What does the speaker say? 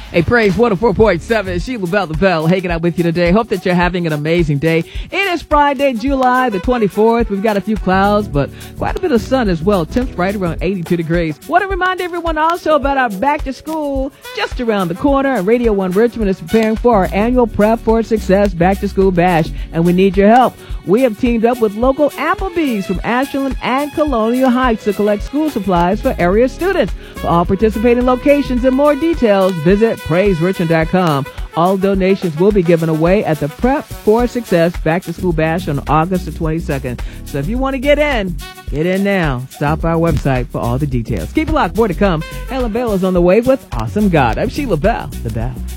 Hey, Praise 104.7, Sheila Bell the Bell, hanging out with you today. Hope that you're having an amazing day. It is Friday, July the 24th. We've got a few clouds, but quite a bit of sun as well. Temps right around 82 degrees. Want to remind everyone also about our back to school just around the corner. And Radio 1 Richmond is preparing for our annual Prep for Success Back to School Bash, and we need your help. We have teamed up with local Applebee's from Ashland and Colonial Heights to collect school supplies for area students. For all participating locations and more details, visit PraiseRichmond.com. All donations will be given away at the Prep for Success Back to School Bash on August the 22nd. So if you want to get in now. Stop our website for all the details. Keep it locked. More to come. Ellen Bell is on the way with Awesome God. I'm Sheila Bell, the Bell.